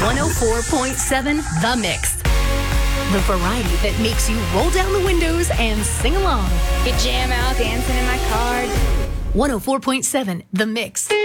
104.7 The Mix. The variety that makes you roll down the windows and sing along. You jam out dancing in my car. 104.7 The Mix.